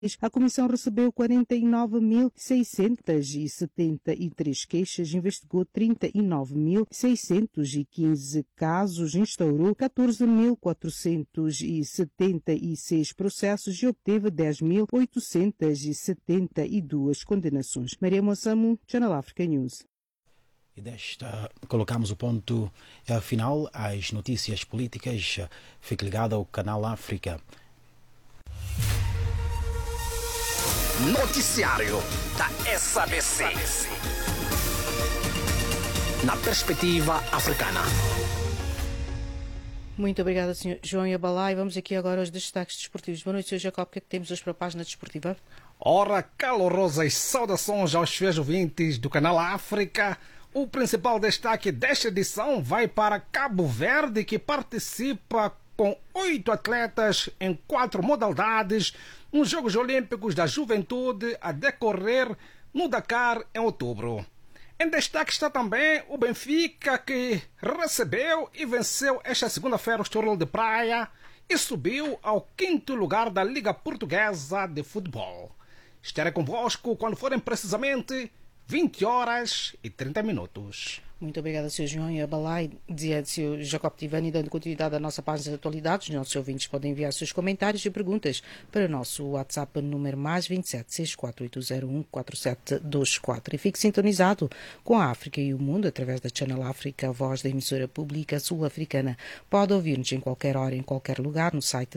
A Comissão recebeu 49.673 queixas, investigou 39.615 casos, instaurou 14.476 processos e obteve 10.872 condenações. Maria Moçamo, Channel Africa News. E desta colocamos o ponto final às notícias políticas. Fique ligado ao Canal África. Noticiário da SABC. Na perspectiva africana. Muito obrigada, Sr. João Yabalá. E vamos aqui agora aos destaques desportivos. Boa noite, Sr. Jacob. O que é que temos hoje para a página desportiva? Ora, calorosas saudações aos fiéis ouvintes do Canal África. O principal destaque desta edição vai para Cabo Verde, que participa com 8 atletas em 4 modalidades nos Jogos Olímpicos da Juventude a decorrer no Dakar em outubro. Em destaque está também o Benfica, que recebeu e venceu esta segunda-feira o Estoril de Praia e subiu ao 5º lugar da Liga Portuguesa de Futebol. Estarei convosco quando forem precisamente 20h30. Muito obrigada, Sr. João Yabalá. Dizia Sr. Jacob Tivani, dando continuidade à nossa página de atualidades. Os nossos ouvintes podem enviar seus comentários e perguntas para o nosso WhatsApp número +27 64801 4724. E fique sintonizado com a África e o Mundo através da Channel África, a voz da emissora pública sul-africana. Pode ouvir-nos em qualquer hora, em qualquer lugar, no site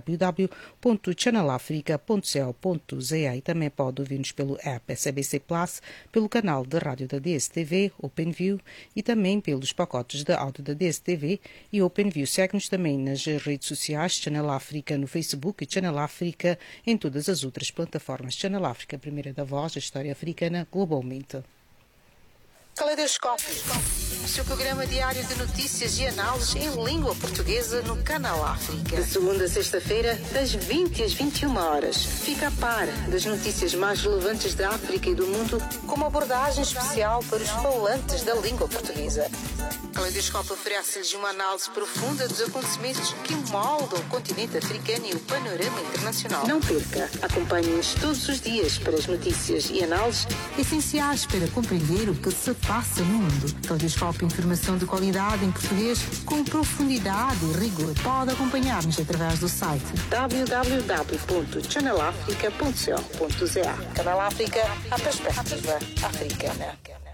www.channelafrica.co.za e também pode ouvir-nos pelo app SABC Plus, pelo canal de rádio da DSTV, OpenView, e também pelos pacotes de áudio da DSTV e OpenView. Segue-nos também nas redes sociais, Channel África no Facebook e Channel África em todas as outras plataformas. Channel África, a primeira da voz da história africana globalmente. Caleidoscópio, o seu programa diário de notícias e análises em língua portuguesa no Canal África. De segunda a sexta-feira, das 20 às 21h. Fica a par das notícias mais relevantes da África e do mundo, com uma abordagem especial para os falantes da língua portuguesa. Caleidoscópio oferece-lhes uma análise profunda dos acontecimentos que moldam o continente africano e o panorama internacional. Não perca, acompanhe-nos todos os dias para as notícias e análises essenciais para compreender o que se passa no mundo. Caleidoscópio, informação de qualidade em português com profundidade e rigor. Pode acompanhar-nos através do site www.channelafrica.co.za. Canal África, a perspectiva africana.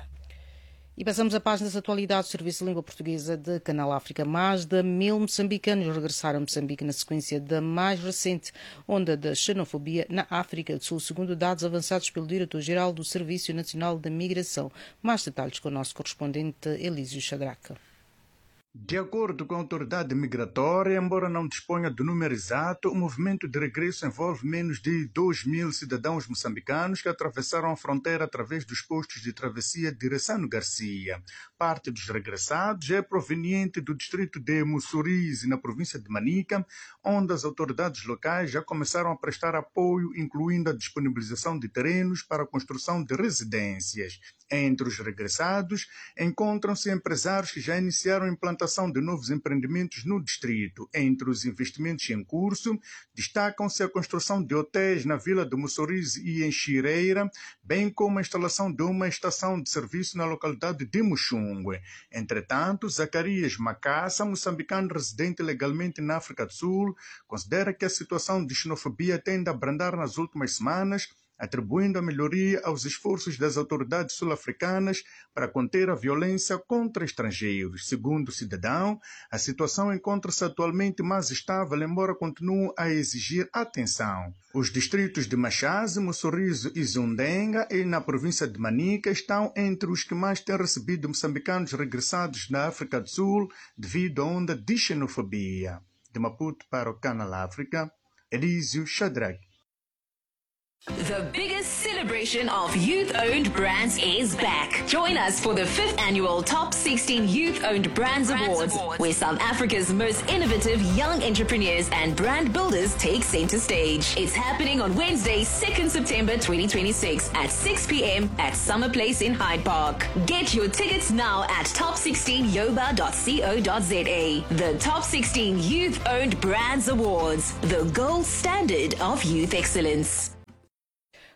E passamos à página das atualidades do Serviço de Língua Portuguesa de Canal África. Mais de 1000 moçambicanos regressaram a Moçambique na sequência da mais recente onda de xenofobia na África do Sul, segundo dados avançados pelo Diretor-Geral do Serviço Nacional de Migração. Mais detalhes com o nosso correspondente Elísio Chadraca. De acordo com a autoridade migratória, embora não disponha do número exato, o movimento de regresso envolve menos de 2.000 cidadãos moçambicanos que atravessaram a fronteira através dos postos de travessia de Ressano Garcia. Parte dos regressados é proveniente do distrito de Mussurize, na província de Manica, onde as autoridades locais já começaram a prestar apoio, incluindo a disponibilização de terrenos para a construção de residências. Entre os regressados, encontram-se empresários que já iniciaram a implantação de novos empreendimentos no distrito. Entre os investimentos em curso, destacam-se a construção de hotéis na vila de Mussurize e em Xireira, bem como a instalação de uma estação de serviço na localidade de Muxungue. Entretanto, Zacarias Macassa, moçambicano residente legalmente na África do Sul, considera que a situação de xenofobia tende a abrandar nas últimas semanas, atribuindo a melhoria aos esforços das autoridades sul-africanas para conter a violência contra estrangeiros. Segundo o cidadão, a situação encontra-se atualmente mais estável, embora continue a exigir atenção. Os distritos de Machaze, Mussurize e Zundenga, e na província de Manica, estão entre os que mais têm recebido moçambicanos regressados da África do Sul devido à onda de xenofobia. De Maputo para o Canal África, Elísio Chadraque. The biggest celebration of youth-owned brands is back. Join us for the 5th annual Top 16 Youth-Owned Brands Awards, where South Africa's most innovative young entrepreneurs and brand builders take center stage. It's happening on Wednesday, 2nd September 2026 at 6 p.m. at Summer Place in Hyde Park. Get your tickets now at top16yoba.co.za. The Top 16 Youth-Owned Brands Awards, the gold standard of youth excellence.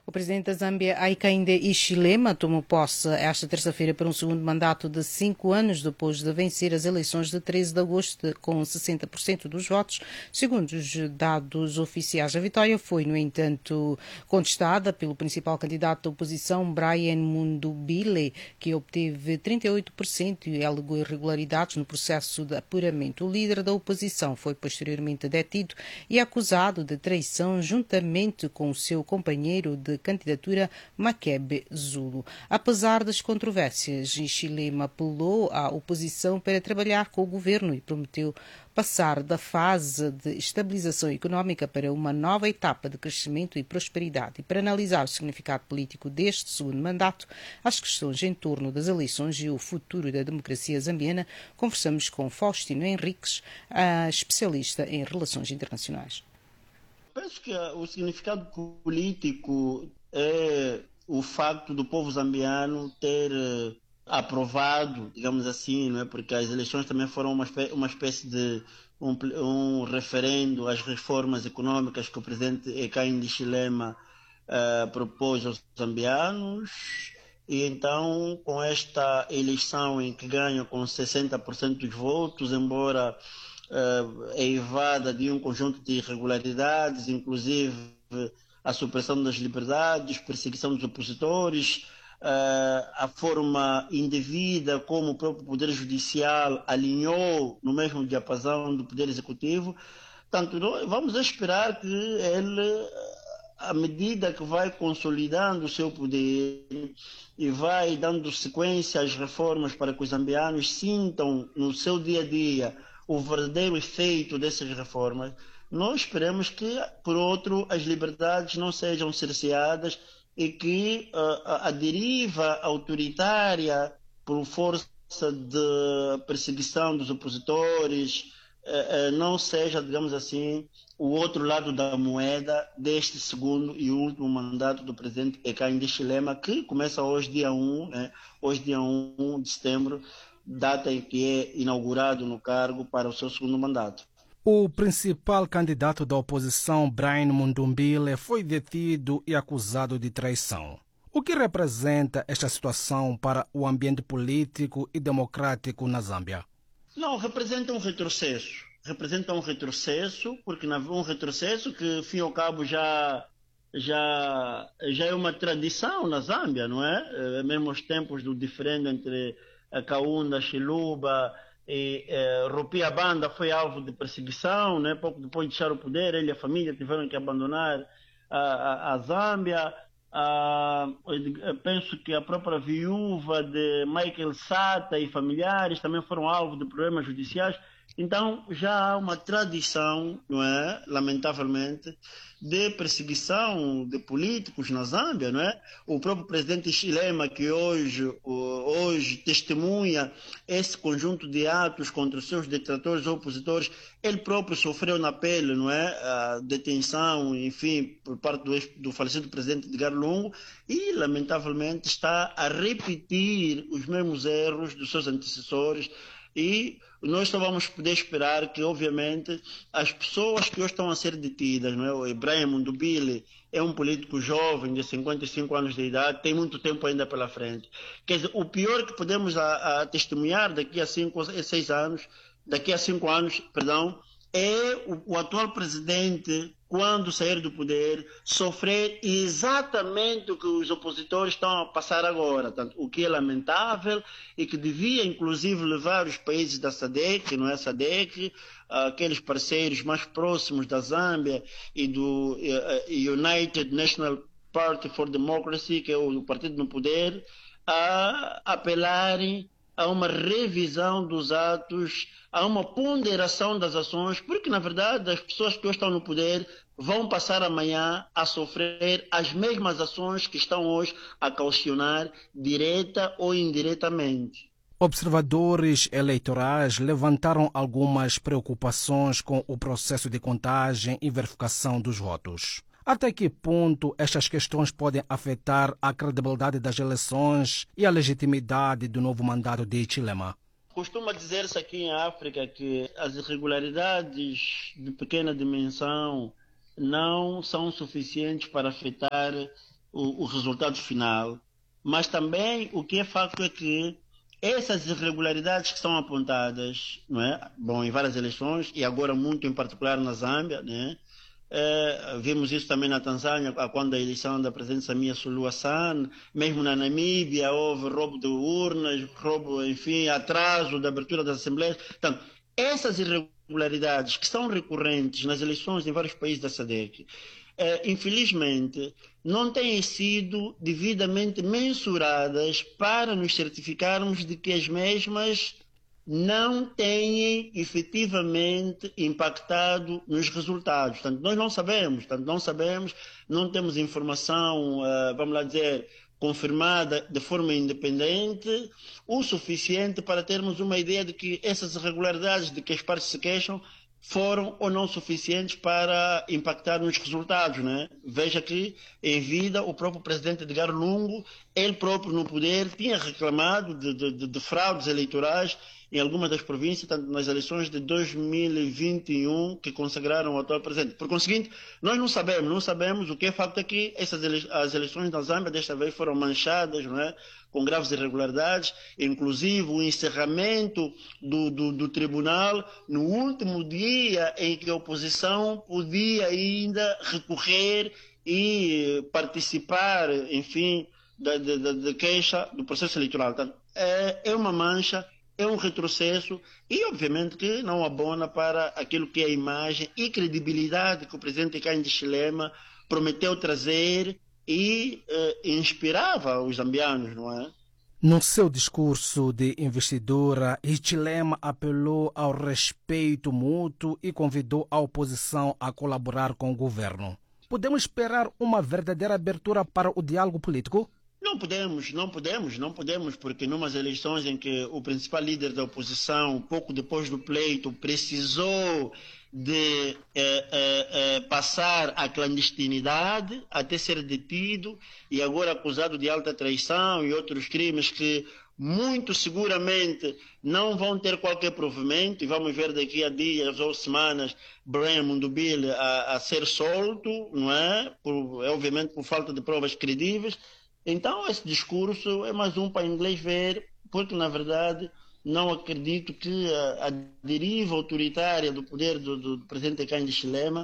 O presidente da Zâmbia, Hakainde Hichilema, tomou posse esta terça-feira para um segundo mandato de 5 anos depois de vencer as eleições de 13 de agosto com 60% dos votos. Segundo os dados oficiais, a vitória foi, no entanto, contestada pelo principal candidato da oposição, Brian Mundubile, que obteve 38% e alegou irregularidades no processo de apuramento. O líder da oposição foi posteriormente detido e acusado de traição juntamente com o seu companheiro de candidatura, Makebe Zulu. Apesar das controvérsias, Hichilema apelou à oposição para trabalhar com o governo e prometeu passar da fase de estabilização económica para uma nova etapa de crescimento e prosperidade. E para analisar o significado político deste segundo mandato, as questões em torno das eleições e o futuro da democracia zambiana, conversamos com Faustino Henriques, especialista em relações internacionais. Penso que o significado político é o facto do povo zambiano ter aprovado, digamos assim, não é? Porque as eleições também foram uma espécie de um referendo às reformas econômicas que o presidente Hakainde Hichilema propôs aos zambianos. E então, com esta eleição em que ganha com 60% dos votos, embora eivada de um conjunto de irregularidades, inclusive a supressão das liberdades, perseguição dos opositores, a forma indevida como o próprio Poder Judicial alinhou no mesmo diapasão do Poder Executivo. Portanto, vamos esperar que ele, à medida que vai consolidando o seu poder e vai dando sequência às reformas para que os zambianos sintam no seu dia a dia o verdadeiro efeito dessas reformas, nós esperamos que, por outro, as liberdades não sejam cerceadas e que a deriva autoritária por força de perseguição dos opositores não seja, digamos assim, o outro lado da moeda deste segundo e último mandato do presidente Hakainde Hichilema, que começa hoje, dia 1, hoje, dia 1 de setembro, data em que é inaugurado no cargo para o seu segundo mandato. O principal candidato da oposição, Brian Mundubile, foi detido e acusado de traição. O que representa esta situação para o ambiente político e democrático na Zâmbia? Não, representa um retrocesso. Representa um retrocesso, porque um retrocesso que, fim ao cabo, já é uma tradição na Zâmbia, não é? Mesmo os tempos do diferendo entre a Kaunda, Chiluba e Rupia Banda foi alvo de perseguição, né? Pouco depois de deixar o poder, ele e a família tiveram que abandonar a Zâmbia. Penso que a própria viúva de Michael Sata e familiares também foram alvo de problemas judiciais. Então já há uma tradição, não é? Lamentavelmente, de perseguição de políticos na Zâmbia, não é? O próprio presidente Hichilema, que hoje testemunha esse conjunto de atos contra os seus detratores ou opositores, ele próprio sofreu na pele, não é? A detenção, enfim, por parte do falecido presidente Edgar Lungu, e lamentavelmente está a repetir os mesmos erros dos seus antecessores. E nós só vamos poder esperar que, obviamente, as pessoas que hoje estão a ser detidas, não é? O Brian Mundubile é um político jovem de 55 anos de idade, tem muito tempo ainda pela frente. Quer dizer, o pior que podemos testemunhar daqui a 5 anos, é o atual presidente, quando sair do poder, sofrer exatamente o que os opositores estão a passar agora. Portanto, o que é lamentável e que devia, inclusive, levar os países da SADC, não é SADC, aqueles parceiros mais próximos da Zâmbia e do United National Party for Democracy, que é o partido no poder, a apelarem a uma revisão dos atos, a uma ponderação das ações, porque, na verdade, as pessoas que hoje estão no poder vão passar amanhã a sofrer as mesmas ações que estão hoje a caucionar, direta ou indiretamente. Observadores eleitorais levantaram algumas preocupações com o processo de contagem e verificação dos votos. Até que ponto estas questões podem afetar a credibilidade das eleições e a legitimidade do novo mandato de Hichilema? Costuma dizer-se aqui em África que as irregularidades de pequena dimensão não são suficientes para afetar o resultado final, mas também o que é facto é que essas irregularidades que são apontadas, não é? Bom, em várias eleições, e agora muito em particular na Zâmbia, né? Vimos isso também na Tanzânia, quando a eleição da presidente Samia Suluhu Hassan, mesmo na Namíbia houve roubo de urnas, roubo, enfim, atraso da abertura das assembleias. Portanto, essas irregularidades que são recorrentes nas eleições em vários países da SADC, infelizmente, não têm sido devidamente mensuradas para nos certificarmos de que as mesmas não têm efetivamente impactado nos resultados. Portanto, nós não sabemos, não temos informação, vamos lá dizer, confirmada de forma independente, o suficiente para termos uma ideia de que essas irregularidades de que as partes se queixam foram ou não suficientes para impactar nos resultados, né? Veja que, em vida, o próprio presidente Edgar Lungu, ele próprio no poder, tinha reclamado de fraudes eleitorais em algumas das províncias, tanto nas eleições de 2021, que consagraram o atual presidente. Por conseguinte, nós não sabemos, o que é facto é que as eleições da Zâmbia desta vez foram manchadas, não é? Com graves irregularidades, inclusive o encerramento do tribunal no último dia em que a oposição podia ainda recorrer e participar, enfim, da queixa do processo eleitoral. Então, é uma mancha, é um retrocesso e, obviamente, que não abona para aquilo que é a imagem e credibilidade que o presidente Hakainde Hichilema prometeu trazer e inspirava os zambianos, não é? No seu discurso de investidura, Hichilema apelou ao respeito mútuo e convidou a oposição a colaborar com o governo. Podemos esperar uma verdadeira abertura para o diálogo político? Não podemos, porque numas eleições em que o principal líder da oposição, pouco depois do pleito, precisou de passar à clandestinidade até ser detido e agora acusado de alta traição e outros crimes que muito seguramente não vão ter qualquer provimento e vamos ver daqui a dias ou semanas Brian Mundubile a ser solto, não é? Obviamente por falta de provas credíveis. Então esse discurso é mais um para inglês ver, porque na verdade não acredito que a deriva autoritária do poder do presidente Hakainde Hichilema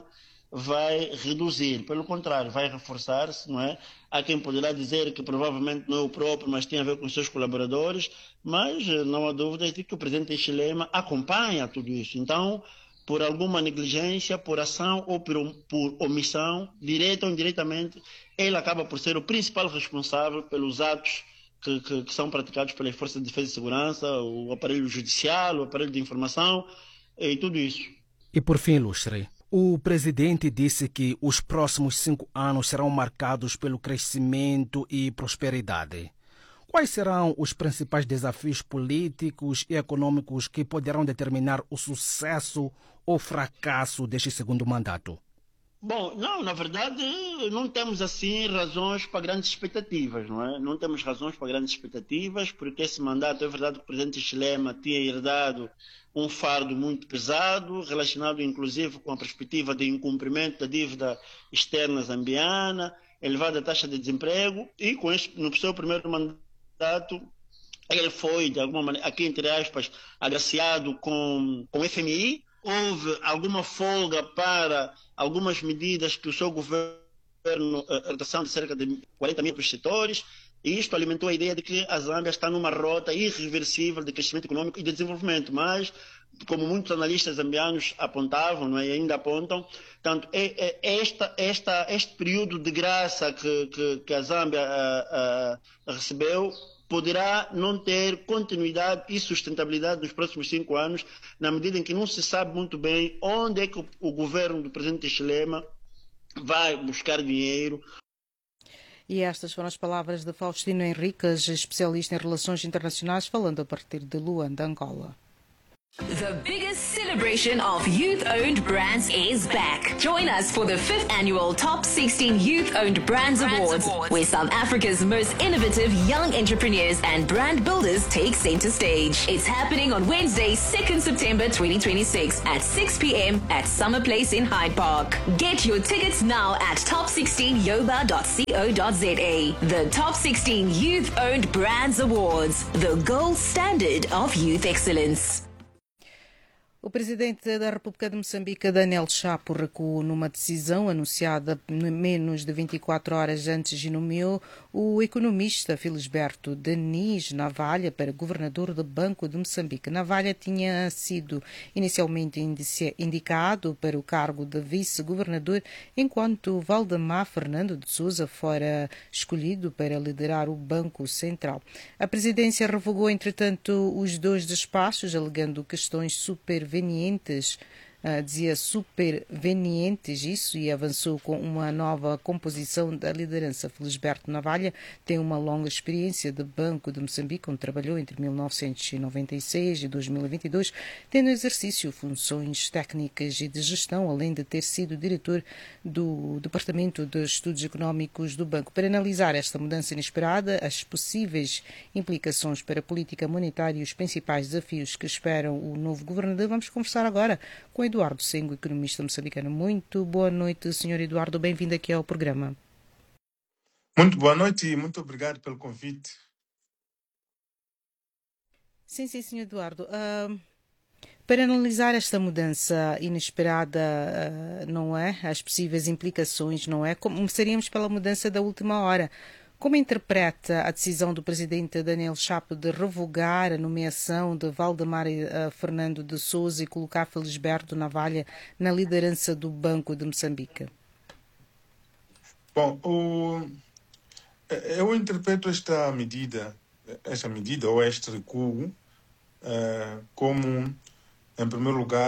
vai reduzir. Pelo contrário, vai reforçar-se, não é? Há quem poderá dizer que provavelmente não é o próprio, mas tem a ver com os seus colaboradores, mas não há dúvidas de que o presidente Hichilema acompanha tudo isso. Então, por alguma negligência, por ação ou por omissão, direta ou indiretamente, ele acaba por ser o principal responsável pelos atos que são praticados pelas Forças de Defesa e Segurança, o aparelho judicial, o aparelho de informação e tudo isso. E por fim, Ilustre, o presidente disse que os próximos 5 anos serão marcados pelo crescimento e prosperidade. Quais serão os principais desafios políticos e econômicos que poderão determinar o sucesso ou fracasso deste segundo mandato? Bom, não, na verdade não temos assim razões para grandes expectativas, não é? Não temos razões para grandes expectativas, porque esse mandato, é verdade que o presidente Hichilema tinha herdado um fardo muito pesado, relacionado inclusive com a perspectiva de incumprimento da dívida externa zambiana, elevada taxa de desemprego, e com isso, no seu primeiro mandato, ele foi, de alguma maneira, aqui entre aspas, agraciado com o FMI. Houve alguma folga para algumas medidas que o seu governo, a redução de cerca de 40 mil setores, e isto alimentou a ideia de que a Zâmbia está numa rota irreversível de crescimento econômico e de desenvolvimento, mas, como muitos analistas zambianos apontavam, não é? E ainda apontam, portanto, este período de graça que a Zâmbia recebeu poderá não ter continuidade e sustentabilidade nos próximos 5 anos, na medida em que não se sabe muito bem onde é que o governo do presidente Hichilema vai buscar dinheiro. E estas foram as palavras de Faustino Henriques, especialista em relações internacionais, falando a partir de Luanda, Angola. The biggest celebration of youth-owned brands is back. Join us for the 5th annual Top 16 Youth-Owned Brands Awards, where South Africa's most innovative young entrepreneurs and brand builders take center stage. It's happening on Wednesday, 2nd September 2026 at 6 p.m. at Summer Place in Hyde Park. Get your tickets now at top16yoba.co.za. The Top 16 Youth-Owned Brands Awards, the gold standard of youth excellence. O presidente da República de Moçambique, Daniel Chapo, recuou numa decisão anunciada menos de 24 horas antes e nomeou o economista Felisberto Denis Navalha para governador do Banco de Moçambique. Navalha tinha sido inicialmente indicado para o cargo de vice-governador, enquanto Valdemar Fernando de Sousa fora escolhido para liderar o Banco Central. A presidência revogou, entretanto, os dois despachos, alegando questões supervenientes, dizia supervenientes isso, e avançou com uma nova composição da liderança. Felisberto Navalha tem uma longa experiência de Banco de Moçambique, onde trabalhou entre 1996 e 2022, tendo exercício funções técnicas e de gestão, além de ter sido diretor do Departamento de Estudos Económicos do Banco. Para analisar esta mudança inesperada, as possíveis implicações para a política monetária e os principais desafios que esperam o novo governador, vamos conversar agora com Eduardo Sengo, economista moçambicano. Muito boa noite, Sr. Eduardo. Bem-vindo aqui ao programa. Muito boa noite e muito obrigado pelo convite. Sim, Sr. Eduardo. Para analisar esta mudança inesperada, não é? As possíveis implicações, não é? Começaríamos pela mudança da última hora. Como interpreta a decisão do presidente Daniel Chapo de revogar a nomeação de Valdemar Fernando de Sousa e colocar Felisberto Navalha na liderança do Banco de Moçambique? Bom, eu interpreto esta medida ou este recuo como, em primeiro lugar,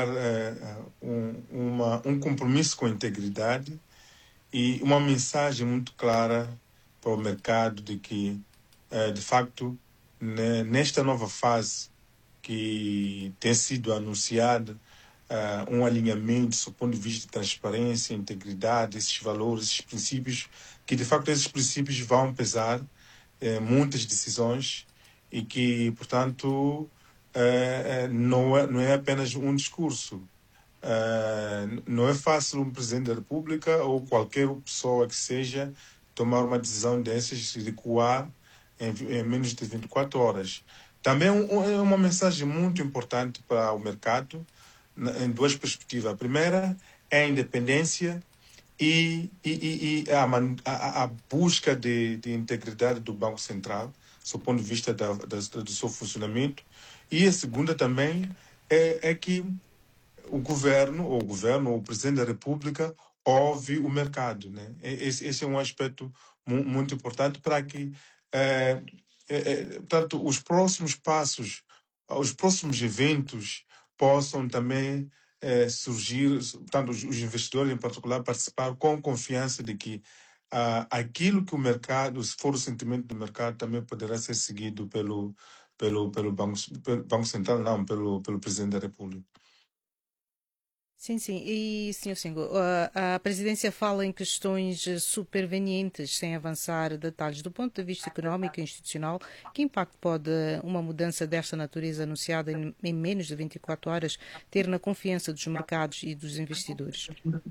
um compromisso com a integridade e uma mensagem muito clara para o mercado de que, de facto, nesta nova fase que tem sido anunciada, um alinhamento do ponto de vista de transparência, integridade, esses valores, esses princípios, que de facto esses princípios vão pesar muitas decisões e que, portanto, não é apenas um discurso. Não é fácil um presidente da República ou qualquer pessoa que seja tomar uma decisão dessas e recuar em menos de 24 horas. Também é uma mensagem muito importante para o mercado, em duas perspectivas. A primeira é a independência e a busca de integridade do Banco Central, do ponto de vista do seu funcionamento. E a segunda também é que o governo, ou o presidente da República, ouve o mercado, né? Esse é um aspecto muito importante para que, portanto, os próximos passos, os próximos eventos possam também surgir, portanto, os investidores em particular participar com confiança de que aquilo que o mercado, se for o sentimento do mercado, também poderá ser seguido pelo Banco Central, não, pelo Presidente da República. Sim. E, Sr. Sengo, a presidência fala em questões supervenientes, sem avançar detalhes. Do ponto de vista económico e institucional, que impacto pode uma mudança desta natureza anunciada em menos de 24 horas ter na confiança dos mercados e dos investidores?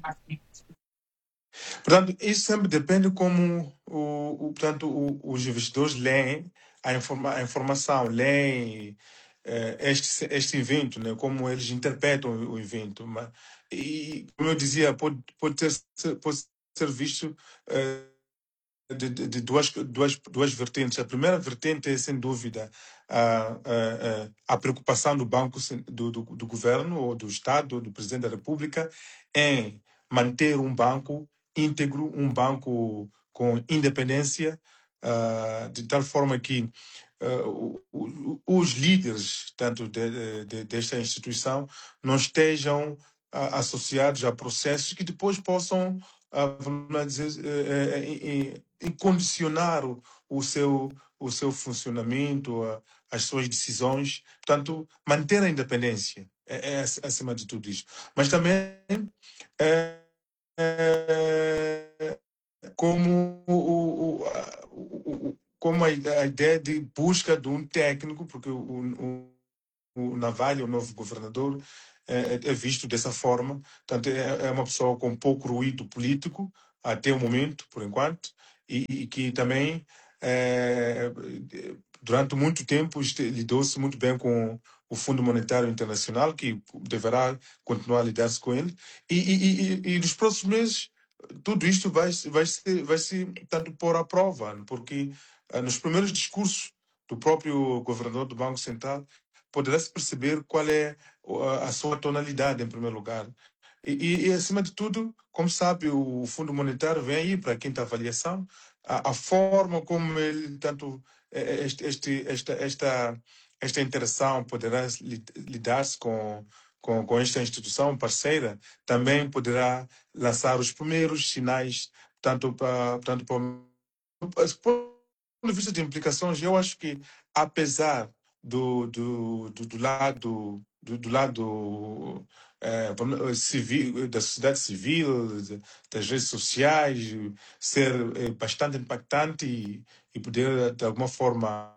Portanto, isso sempre depende como os investidores leem a informação, leem este evento, né, como eles interpretam o evento. E, como eu dizia, pode ser visto de duas vertentes. A primeira vertente é, sem dúvida, a preocupação do banco, do governo, ou do Estado, do Presidente da República, em manter um banco íntegro, um banco com independência, de tal forma que os líderes, tanto desta instituição, não estejam associados a processos que depois possam, vamos dizer, condicionar o seu funcionamento, as suas decisões. Portanto, manter a independência. acima de tudo isso. Mas também é, é, como, como a ideia de busca de um técnico, porque o Navalny, o novo governador, é visto dessa forma. Portanto, é uma pessoa com pouco ruído político, até o momento, por enquanto, e que também, durante muito tempo, lidou-se muito bem com o Fundo Monetário Internacional, que deverá continuar a lidar-se com ele. E nos próximos meses, tudo isto vai se tanto pôr à prova, porque nos primeiros discursos do próprio governador do Banco Central, poderá-se perceber qual é a sua tonalidade, em primeiro lugar. Acima de tudo, como sabe, o Fundo Monetário vem aí para a quinta avaliação. A forma como ele, tanto esta interação poderá lidar-se com esta instituição parceira, também poderá lançar os primeiros sinais, tanto para ponto de vista de implicações. Eu acho que, apesar do lado civil, da sociedade civil, das redes sociais, ser bastante impactante e poder, de alguma forma,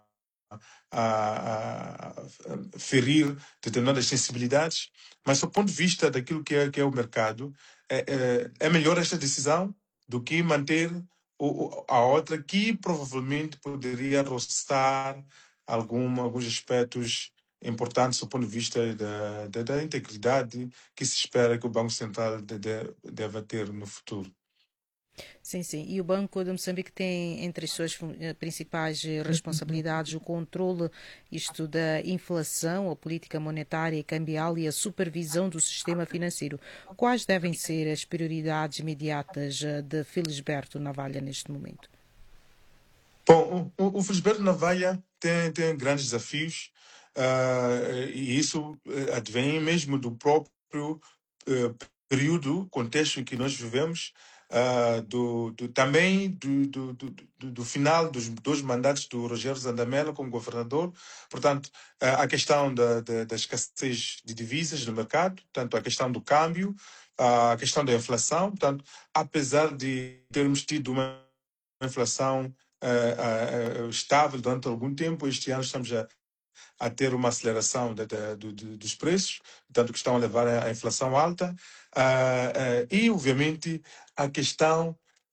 ferir determinadas sensibilidades, mas do ponto de vista daquilo que é o mercado, é melhor esta decisão do que manter a outra, que provavelmente poderia roçar alguns aspectos importantes do ponto de vista da integridade que se espera que o Banco Central deva ter no futuro. Sim, sim. E o Banco de Moçambique tem entre as suas principais responsabilidades o controle, isto da inflação, a política monetária e cambial e a supervisão do sistema financeiro. Quais devem ser as prioridades imediatas de Felisberto Navalha neste momento? Bom, o Felisberto Navalha tem grandes desafios, e isso advém mesmo do próprio período, contexto em que nós vivemos, também do final dos dois mandatos do Rogério Zandamela como governador. Portanto, a questão da escassez de divisas no mercado, portanto, a questão do câmbio, a questão da inflação. Portanto, apesar de termos tido uma inflação estável durante algum tempo, este ano estamos a ter uma aceleração dos preços, portanto, que estão a levar a inflação alta, e, obviamente, a questão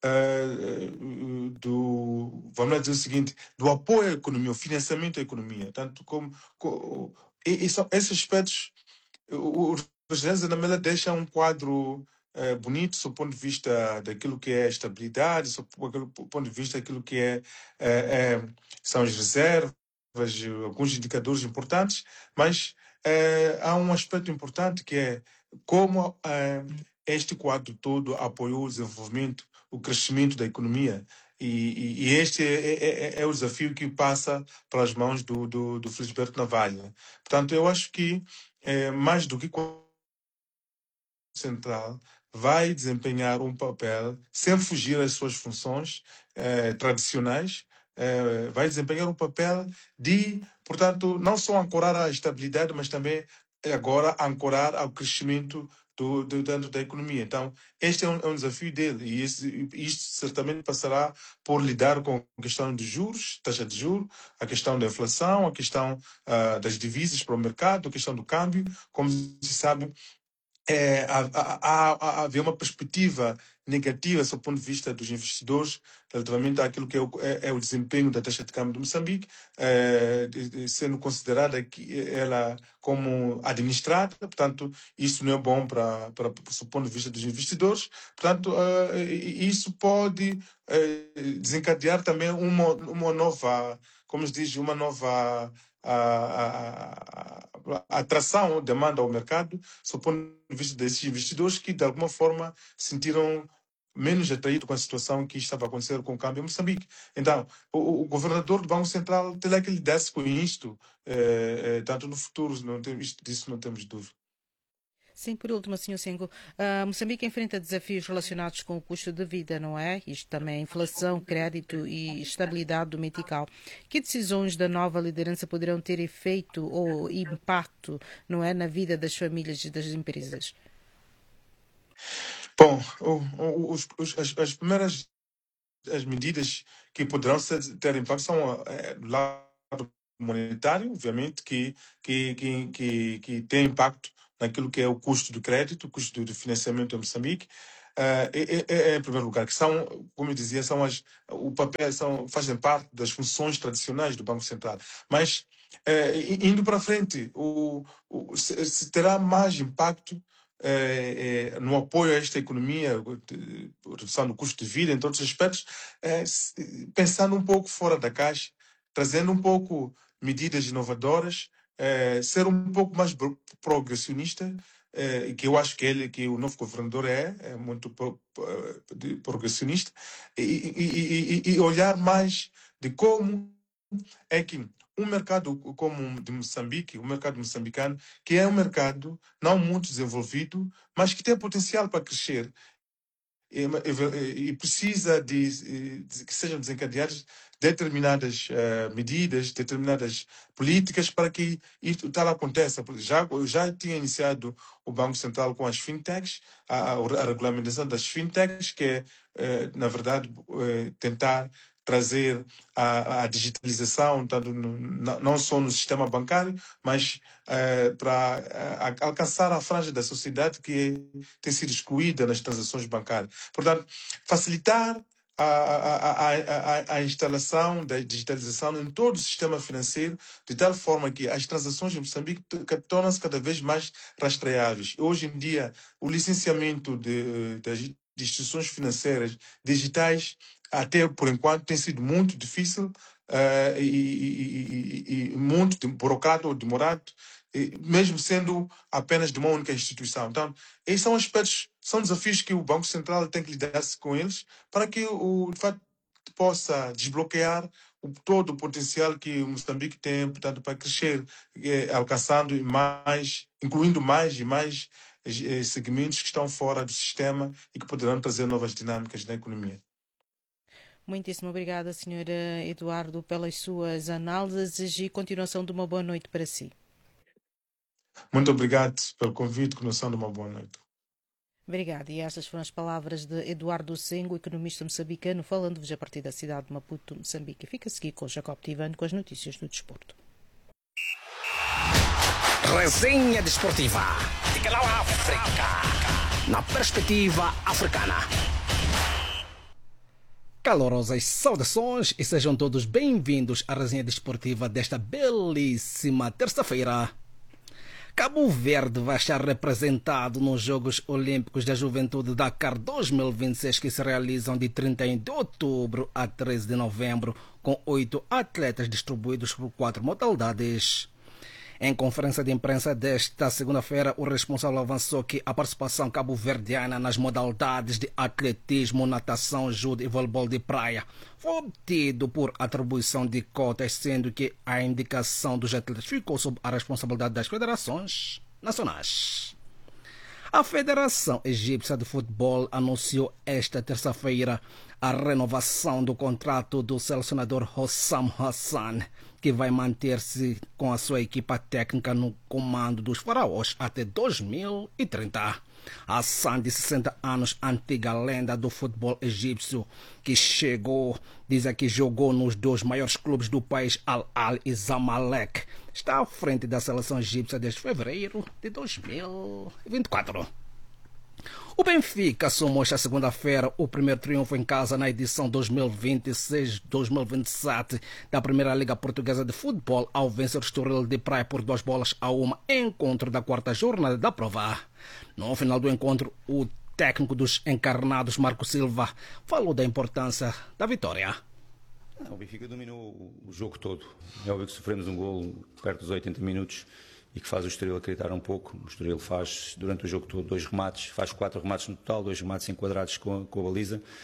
vamos dizer o seguinte, do apoio à economia, o financiamento à economia, tanto e são esses aspectos. O Rogério Zandamela deixa um quadro bonito, do ponto de vista daquilo que é a estabilidade, do ponto de vista daquilo que são as reservas, alguns indicadores importantes, mas há um aspecto importante que é como este quadro todo apoiou o desenvolvimento, o crescimento da economia. E este é o desafio que passa pelas mãos do Felisberto Navalha. Portanto, eu acho que, mais do que central, vai desempenhar um papel, sem fugir às suas funções tradicionais, vai desempenhar um papel de, portanto, não só ancorar a estabilidade, mas também agora ancorar ao crescimento dentro da economia. Então, este é um desafio dele, e isto certamente passará por lidar com a questão dos juros, taxa de juros, a questão da inflação, a questão das divisas para o mercado, a questão do câmbio. Como se sabe, havia uma perspectiva negativa, do ponto de vista dos investidores, relativamente àquilo que é o desempenho da taxa de câmbio de Moçambique, sendo considerada ela como administrada. Portanto, isso não é bom do ponto de vista dos investidores. Portanto, isso pode desencadear também uma nova, como se diz, uma nova atração, demanda ao mercado, do ponto de vista desses investidores que, de alguma forma, sentiram menos atraídos com a situação que estava a acontecer com o câmbio em Moçambique. Então, o governador do Banco Central terá que lidar-se com isto, tanto no futuro, disso não temos dúvida. Sim, por último, Sr. Sengo, Moçambique enfrenta desafios relacionados com o custo de vida, não é? Isto também, inflação, crédito e estabilidade dominical. Que decisões da nova liderança poderão ter efeito ou impacto, não é, na vida das famílias e das empresas? Bom, as primeiras medidas que poderão ter impacto são do lado monetário, obviamente, que tem impacto naquilo que é o custo do crédito, o custo do financiamento em Moçambique. Em primeiro lugar, que são, como eu dizia, o papel fazem parte das funções tradicionais do Banco Central. Mas, indo para frente, se terá mais impacto no apoio a esta economia, redução do custo de vida, entre outros aspectos, pensando um pouco fora da caixa, trazendo um pouco medidas inovadoras, ser um pouco mais progressionista, que eu acho que o novo governador é muito progressionista, e olhar mais de como é que um mercado como o de Moçambique, o mercado moçambicano, que é um mercado não muito desenvolvido, mas que tem potencial para crescer e precisa de que sejam desencadeadas determinadas medidas, determinadas políticas para que isso tal aconteça. Já tinha iniciado o Banco Central com as fintechs, a regulamentação das fintechs, que é, na verdade, tentar trazer a digitalização, tanto não só no sistema bancário, mas para alcançar a franja da sociedade que tem sido excluída nas transações bancárias. Portanto, facilitar a instalação da digitalização em todo o sistema financeiro, de tal forma que as transações em Moçambique tornam-se cada vez mais rastreáveis. Hoje em dia, o licenciamento das instituições financeiras digitais, até por enquanto, tem sido muito difícil e muito burocrático ou demorado, mesmo sendo apenas de uma única instituição. Então, esses são aspectos, são desafios que o Banco Central tem que lidar-se com eles para que, de fato, possa desbloquear todo o potencial que o Moçambique tem, portanto, para crescer, alcançando mais, incluindo mais e mais segmentos que estão fora do sistema e que poderão trazer novas dinâmicas na economia. Muitíssimo obrigada, Sr. Eduardo, pelas suas análises e continuação de uma boa noite para si. Muito obrigado pelo convite, continuação de uma boa noite. Obrigada. E estas foram as palavras de Eduardo Sengo, economista moçambicano, falando-vos a partir da cidade de Maputo, Moçambique. Fica-se aqui com Jacob Tivano com as notícias do desporto. Resenha desportiva de Canal África, na perspectiva africana. Calorosas saudações e sejam todos bem-vindos à resenha desportiva desta belíssima terça-feira. Cabo Verde vai estar representado nos Jogos Olímpicos da Juventude Dakar 2026, que se realizam de 31 de outubro a 13 de novembro, com 8 atletas distribuídos por 4 modalidades. Em conferência de imprensa desta segunda-feira, o responsável avançou que a participação cabo-verdiana nas modalidades de atletismo, natação, judo e voleibol de praia foi obtido por atribuição de cotas, sendo que a indicação dos atletas ficou sob a responsabilidade das federações nacionais. A Federação Egípcia de Futebol anunciou esta terça-feira a renovação do contrato do selecionador Hossam Hassan, que vai manter-se com a sua equipa técnica no comando dos faraós até 2030. Hassan, de 60 anos, antiga lenda do futebol egípcio, que jogou nos 2 maiores clubes do país, Al-Ahly e Zamalek, está à frente da seleção egípcia desde fevereiro de 2024. O Benfica somou esta segunda-feira o primeiro triunfo em casa na edição 2026-2027 da Primeira Liga Portuguesa de Futebol, ao vencer o Estoril de Praia por 2-1, encontro da 4ª jornada da prova. No final do encontro, o técnico dos encarnados, Marco Silva, falou da importância da vitória. O Benfica dominou o jogo todo. É óbvio que sofremos um golo perto dos 80 minutos e que faz o Estoril acreditar um pouco. O Estoril faz, durante o jogo todo, 2 remates, faz 4 remates no total, 2 remates enquadrados com a baliza.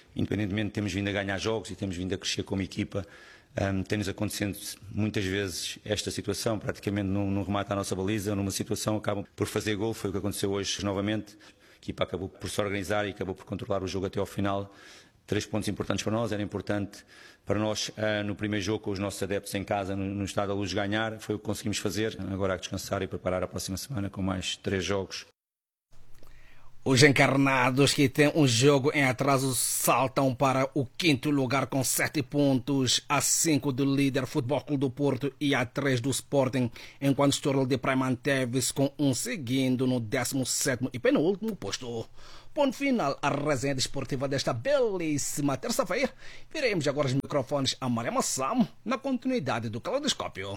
independentemente de termos vindo a ganhar jogos e temos vindo a crescer como equipa, tem-nos acontecendo muitas vezes esta situação, praticamente num remate à nossa baliza, numa situação acabam por fazer gol, foi o que aconteceu hoje novamente. A equipa acabou por se organizar e acabou por controlar o jogo até ao final. 3 pontos importantes para nós, era importante para nós no primeiro jogo com os nossos adeptos em casa, no Estádio da Luz, ganhar, foi o que conseguimos fazer. Agora há que descansar e preparar a próxima semana com mais 3 jogos. Os encarnados, que têm um jogo em atraso, saltam para o 5º lugar com 7 pontos, a 5 do líder Futebol Clube do Porto e a 3 do Sporting, enquanto o Estoril de Praia manteve-se com um seguindo no 17º e penúltimo posto. Ponto final à resenha desportiva desta belíssima terça-feira. Viremos agora os microfones a Maria Massamo na continuidade do Caleidoscópio.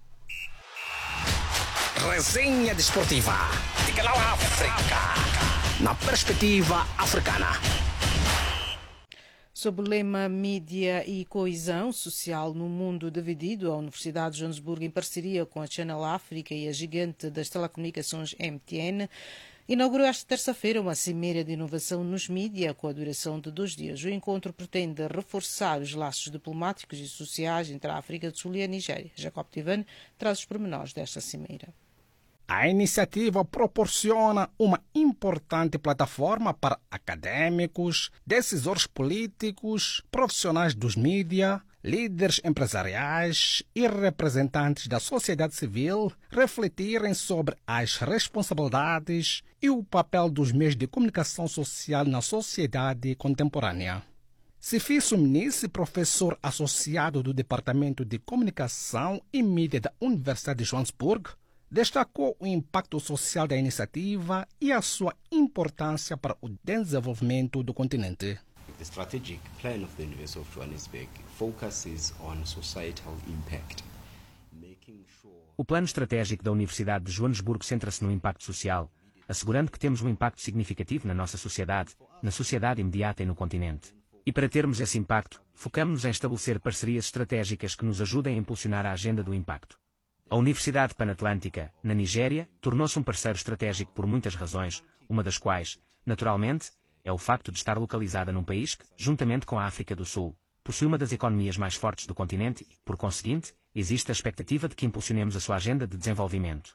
Resenha desportiva de Canal África, na perspectiva africana. Sob o lema Mídia e Coesão Social no Mundo Dividido, a Universidade de Joanesburgo, em parceria com a Channel África e a gigante das telecomunicações MTN, inaugurou esta terça-feira uma cimeira de inovação nos mídia com a duração de 2 dias. O encontro pretende reforçar os laços diplomáticos e sociais entre a África do Sul e a Nigéria. Jacob Tivan traz os pormenores desta cimeira. A iniciativa proporciona uma importante plataforma para acadêmicos, decisores políticos, profissionais dos mídia, líderes empresariais e representantes da sociedade civil refletirem sobre as responsabilidades e o papel dos meios de comunicação social na sociedade contemporânea. Cifiso Mnice, professor associado do Departamento de Comunicação e Mídia da Universidade de Joanesburgo, destacou o impacto social da iniciativa e a sua importância para o desenvolvimento do continente. The strategic plan of the University of Johannesburg focuses on societal impact. O plano estratégico da Universidade de Joanesburgo centra-se no impacto social, assegurando que temos um impacto significativo na nossa sociedade, na sociedade imediata e no continente. E para termos esse impacto, focamos-nos em estabelecer parcerias estratégicas que nos ajudem a impulsionar a agenda do impacto. A Universidade Pan-Atlântica, na Nigéria, tornou-se um parceiro estratégico por muitas razões, uma das quais, naturalmente, é o facto de estar localizada num país que, juntamente com a África do Sul, possui uma das economias mais fortes do continente e, por conseguinte, existe a expectativa de que impulsionemos a sua agenda de desenvolvimento.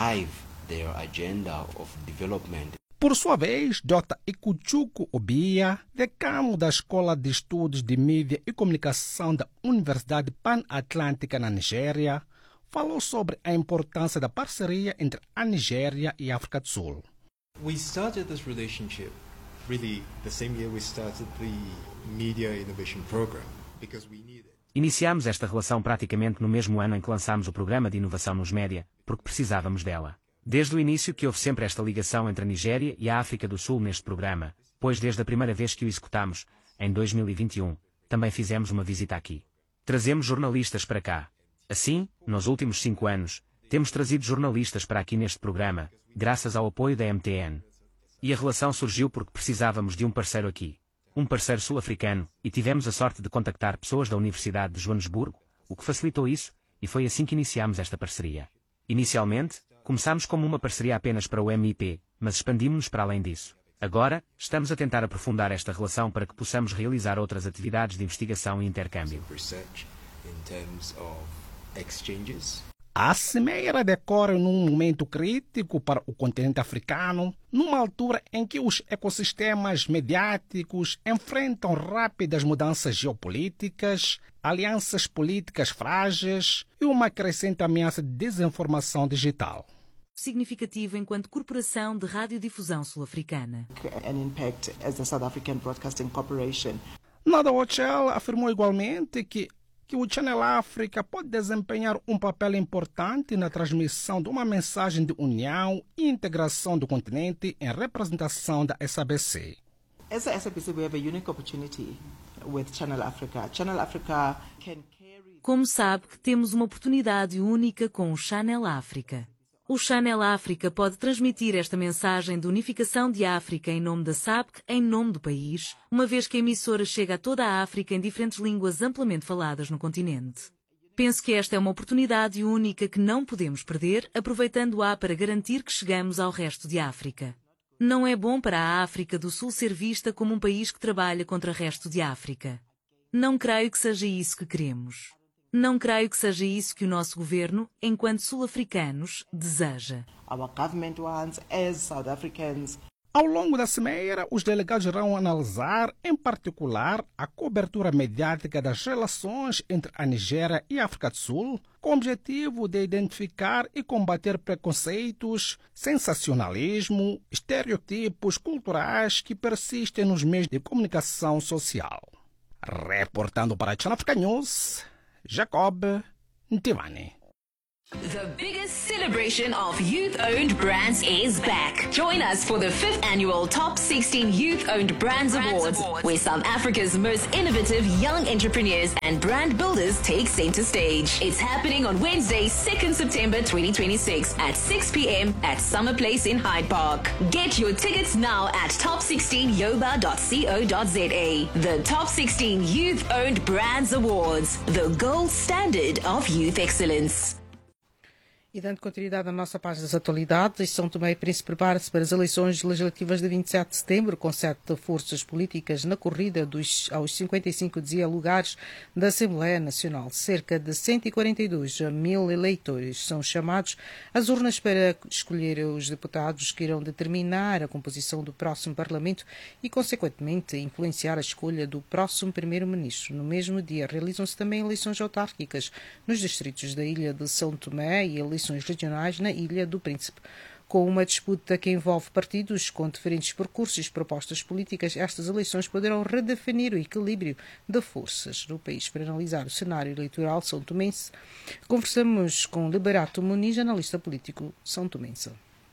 Por sua vez, Dr. Ikuchuku Obia, decano da Escola de Estudos de Mídia e Comunicação da Universidade Pan-Atlântica na Nigéria, falou sobre a importância da parceria entre a Nigéria e a África do Sul. We started this relationship really the same year we started the Media Innovation Program because we needed. Iniciámos esta relação praticamente no mesmo ano em que lançámos o programa de inovação nos média, porque precisávamos dela. Desde o início que houve sempre esta ligação entre a Nigéria e a África do Sul neste programa, pois desde a primeira vez que o executámos, em 2021, também fizemos uma visita aqui. Trazemos jornalistas para cá. Assim, nos últimos 5 anos, temos trazido jornalistas para aqui neste programa, graças ao apoio da MTN. E a relação surgiu porque precisávamos de um parceiro aqui, um parceiro sul-africano, e tivemos a sorte de contactar pessoas da Universidade de Joanesburgo, o que facilitou isso, e foi assim que iniciámos esta parceria. Inicialmente, começámos como uma parceria apenas para o MIP, mas expandimos-nos para além disso. Agora, estamos a tentar aprofundar esta relação para que possamos realizar outras atividades de investigação e intercâmbio. A cimeira decorre num momento crítico para o continente africano, numa altura em que os ecossistemas mediáticos enfrentam rápidas mudanças geopolíticas, alianças políticas frágeis e uma crescente ameaça de desinformação digital. Significativo enquanto corporação de radiodifusão sul-africana. Nada Ochel afirmou igualmente que o Channel África pode desempenhar um papel importante na transmissão de uma mensagem de união e integração do continente em representação da SABC. As a SABC, we have a unique opportunity with Channel Africa. Channel Africa can carry... Como sabe que temos uma oportunidade única com o Channel África. O Channel África pode transmitir esta mensagem de unificação de África em nome da SABC, em nome do país, uma vez que a emissora chega a toda a África em diferentes línguas amplamente faladas no continente. Penso que esta é uma oportunidade única que não podemos perder, aproveitando-a para garantir que chegamos ao resto de África. Não é bom para a África do Sul ser vista como um país que trabalha contra o resto de África. Não creio que seja isso que queremos. Não creio que seja isso que o nosso governo, enquanto sul-africanos, deseja. Our government wants, as South Africans. Ao longo da cimeira, os delegados irão analisar, em particular, a cobertura mediática das relações entre a Nigéria e a África do Sul, com o objetivo de identificar e combater preconceitos, sensacionalismo, estereotipos culturais que persistem nos meios de comunicação social. Reportando para a Channel Africa News, Jacob Ntivani. The biggest celebration of youth-owned brands is back. Join us for the 5th annual Top 16 Youth-Owned Brands Awards, where South Africa's most innovative young entrepreneurs and brand builders take center stage. It's happening on Wednesday, 2nd September 2026 at 6 p.m. at Summer Place in Hyde Park. Get your tickets now at top16yoba.co.za. The Top 16 Youth-Owned Brands Awards, the gold standard of youth excellence. E dando continuidade à nossa página das atualidades, São Tomé e Príncipe prepara-se para as eleições legislativas de 27 de setembro, com 7 forças políticas na corrida aos 55 lugares da Assembleia Nacional. Cerca de 142 mil eleitores são chamados às urnas para escolher os deputados que irão determinar a composição do próximo Parlamento e, consequentemente, influenciar a escolha do próximo Primeiro-Ministro. No mesmo dia, realizam-se também eleições autárquicas nos distritos da Ilha de São Tomé e eleições regionais na Ilha do Príncipe. Com uma disputa que envolve partidos com diferentes percursos e propostas políticas, estas eleições poderão redefinir o equilíbrio de forças no país. Para analisar o cenário eleitoral são tomense, conversamos com Liberato Muniz, analista político são tomense.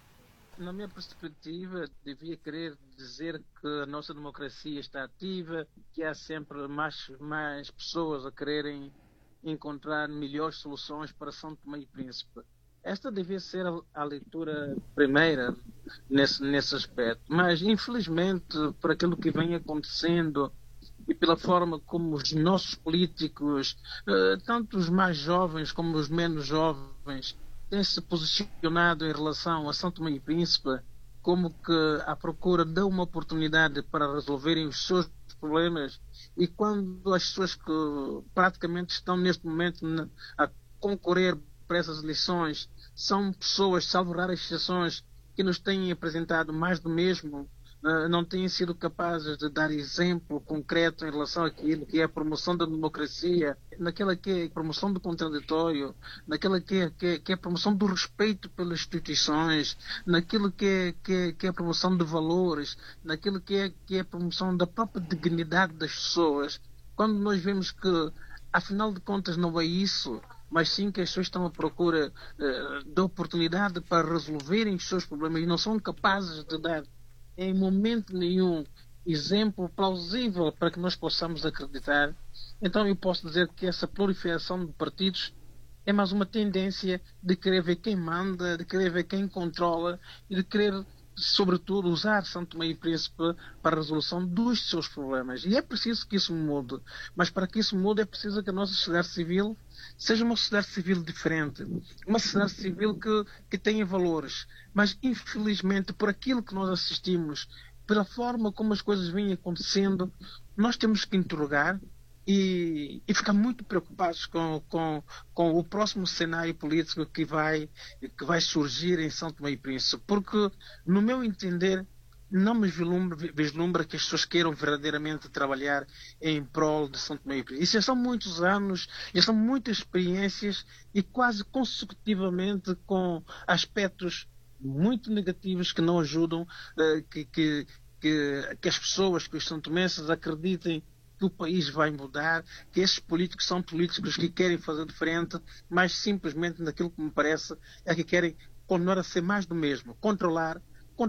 Na minha perspectiva, devia querer dizer que a nossa democracia está ativa, que há sempre mais pessoas a quererem encontrar melhores soluções para São Tomé e Príncipe. Esta devia ser a leitura primeira nesse aspecto, mas infelizmente por aquilo que vem acontecendo e pela forma como os nossos políticos, tanto os mais jovens como os menos jovens, têm se posicionado em relação a São Tomé e Príncipe como que à procura de uma oportunidade para resolverem os seus problemas, e quando as pessoas que praticamente estão neste momento a concorrer para essas eleições são pessoas, salvo raras exceções, que nos têm apresentado mais do mesmo, não têm sido capazes de dar exemplo concreto em relação àquilo que é a promoção da democracia, naquela que é a promoção do contraditório, naquela que é a promoção do respeito pelas instituições, naquilo que é a promoção de valores, naquilo que é a promoção da própria dignidade das pessoas. Quando nós vemos que, afinal de contas, não é isso, mas sim que as pessoas estão à procura de oportunidade para resolverem os seus problemas e não são capazes de dar em momento nenhum exemplo plausível para que nós possamos acreditar, então eu posso dizer que essa proliferação de partidos é mais uma tendência de querer ver quem manda, de querer ver quem controla e de querer, sobretudo, usar São Tomé e Príncipe para a resolução dos seus problemas. E é preciso que isso mude, mas para que isso mude é preciso que a nossa sociedade civil seja uma sociedade civil diferente, uma sociedade civil que tenha valores. Mas, infelizmente, por aquilo que nós assistimos, pela forma como as coisas vêm acontecendo, nós temos que interrogar e ficar muito preocupados com o próximo cenário político que vai surgir em São Tomé e Príncipe. Porque, no meu entender, não me vislumbra que as pessoas queiram verdadeiramente trabalhar em prol de São Tomé e Príncipe. Isso já são muitos anos, já são muitas experiências e quase consecutivamente com aspectos muito negativos que não ajudam que as pessoas, que os santomenses acreditem que o país vai mudar, que esses políticos são políticos que querem fazer diferente, mas simplesmente naquilo que me parece é que querem continuar a ser mais do mesmo, controlar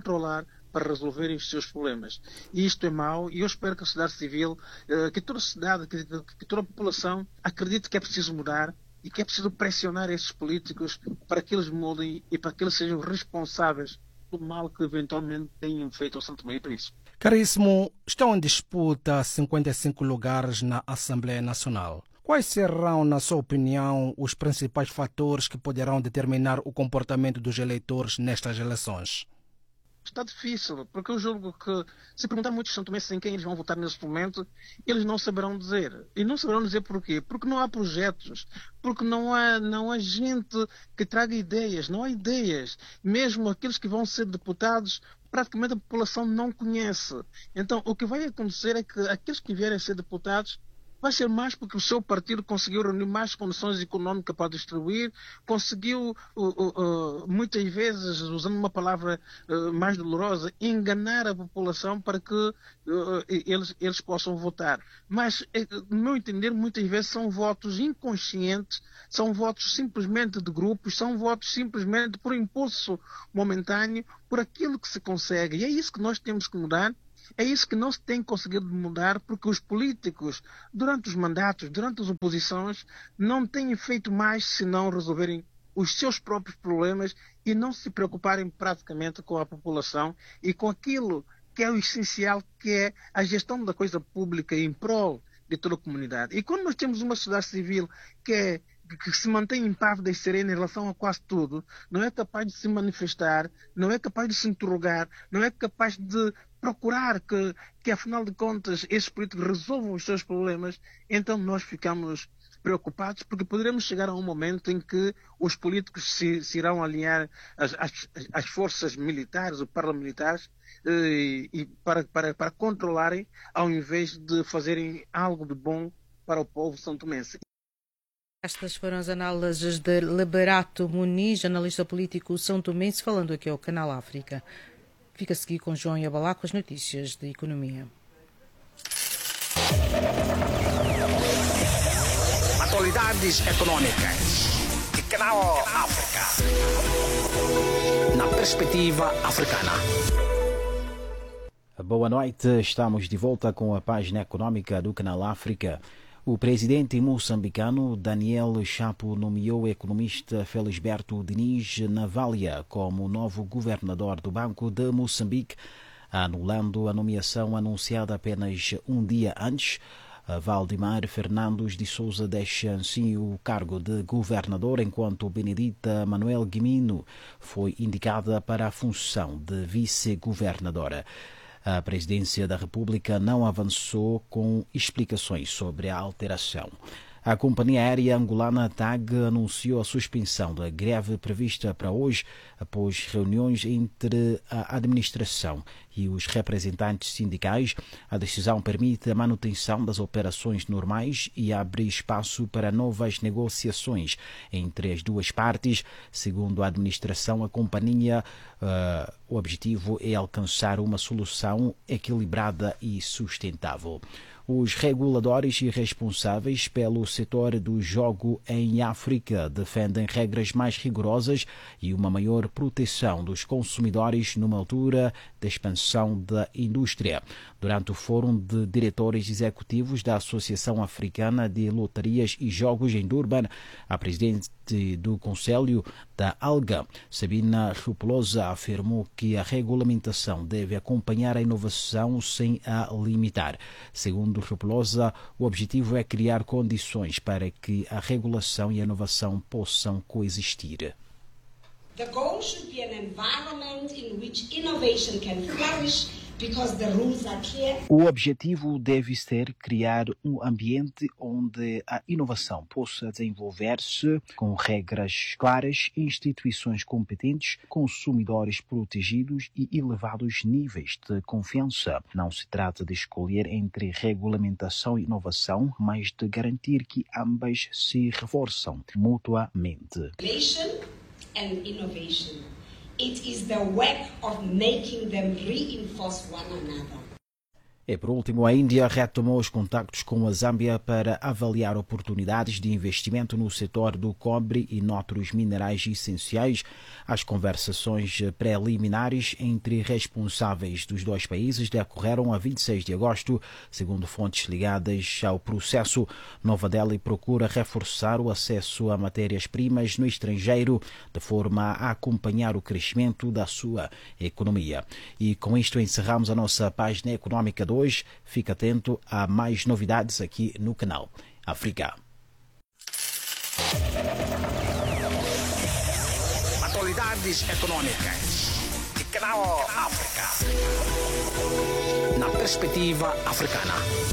para resolverem os seus problemas. E isto é mau, e eu espero que a sociedade civil, que toda a sociedade, que toda a população acredite que é preciso mudar e que é preciso pressionar esses políticos para que eles mudem e para que eles sejam responsáveis do mal que eventualmente tenham feito ao São Tomé e Príncipe. Caríssimo, estão em disputa 55 lugares na Assembleia Nacional. Quais serão, na sua opinião, os principais fatores que poderão determinar o comportamento dos eleitores nestas eleições? está difícil, porque eu julgo que, se perguntar muitos santomenses em quem eles vão votar neste momento, eles não saberão dizer. E não saberão dizer porquê? Porque não há projetos, porque não há gente que traga ideias, não há ideias. Mesmo aqueles que vão ser deputados, praticamente a população não conhece. Então, o que vai acontecer é que aqueles que vierem a ser deputados vai ser mais porque o seu partido conseguiu reunir mais condições econômicas para distribuir, conseguiu, muitas vezes, usando uma palavra mais dolorosa, enganar a população para que eles possam votar. Mas, no meu entender, muitas vezes são votos inconscientes, são votos simplesmente de grupos, são votos simplesmente por impulso momentâneo, por aquilo que se consegue. E é isso que nós temos que mudar. É isso que não se tem conseguido mudar, porque os políticos, durante os mandatos, durante as oposições, não têm feito mais senão resolverem os seus próprios problemas e não se preocuparem praticamente com a população e com aquilo que é o essencial, que é a gestão da coisa pública em prol de toda a comunidade. E quando nós temos uma sociedade civil que se mantém impávida e serena em relação a quase tudo, não é capaz de se manifestar, não é capaz de se interrogar, não é capaz de procurar que afinal de contas, esses políticos resolvam os seus problemas, então nós ficamos preocupados, porque poderemos chegar a um momento em que os políticos se irão alinhar às forças militares ou paramilitares e para controlarem, ao invés de fazerem algo de bom para o povo santomense. Estas foram as análises de Liberato Muniz, analista político são-tomense, falando aqui ao Canal África. Fica a seguir com João Yabalá com as notícias de economia. Atualidades econômicas de Canal África. Na perspectiva africana. Boa noite, estamos de volta com a página econômica do Canal África. O presidente moçambicano Daniel Chapo nomeou o economista Felisberto Diniz Navalha como novo governador do Banco de Moçambique, anulando a nomeação anunciada apenas um dia antes. Valdemar Fernandes de Souza deixa assim o cargo de governador, enquanto Benedita Manuel Guimino foi indicada para a função de vice-governadora. A presidência da República não avançou com explicações sobre a alteração. A companhia aérea angolana TAG anunciou a suspensão da greve prevista para hoje, após reuniões entre a administração e os representantes sindicais. A decisão permite a manutenção das operações normais e abre espaço para novas negociações entre as duas partes. Segundo a administração, a companhia, o objetivo é alcançar uma solução equilibrada e sustentável. Os reguladores e responsáveis pelo setor do jogo em África defendem regras mais rigorosas e uma maior proteção dos consumidores numa altura de expansão da indústria. Durante o Fórum de Diretores Executivos da Associação Africana de Lotarias e Jogos em Durban, a presidente do Conselho da ALGA, Sabina Rupelosa, afirmou que a regulamentação deve acompanhar a inovação sem a limitar. Segundo Rupelosa, o objetivo é criar condições para que a regulação e a inovação possam coexistir. The goal should be an environment in which innovation can flourish because the rules are clear. O objetivo deve ser criar um ambiente onde a inovação possa desenvolver-se com regras claras, instituições competentes, consumidores protegidos e elevados níveis de confiança. Não se trata de escolher entre regulamentação e inovação, mas de garantir que ambas se reforçam mutuamente. And innovation. It is the work of making them reinforce one another. E por último, a Índia retomou os contactos com a Zâmbia para avaliar oportunidades de investimento no setor do cobre e noutros minerais essenciais. As conversações preliminares entre responsáveis dos dois países decorreram a 26 de agosto, segundo fontes ligadas ao processo. Nova Delhi procura reforçar o acesso a matérias-primas no estrangeiro, de forma a acompanhar o crescimento da sua economia. E com isto encerramos a nossa página econômica de hoje. Fique atento a mais novidades aqui no Canal África. Atualidades econômicas de Canal África. Na perspectiva africana.